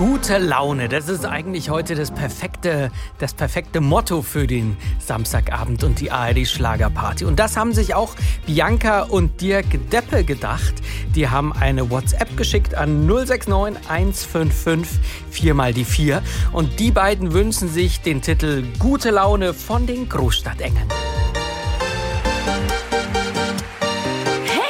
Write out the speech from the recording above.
Gute Laune, das ist eigentlich heute das perfekte Motto für den Samstagabend und die ARD-Schlagerparty. Und das haben sich auch Bianca und Dirk Deppe gedacht. Die haben eine WhatsApp geschickt an 069 155 4x4. Und die beiden wünschen sich den Titel Gute Laune von den Großstadtengeln.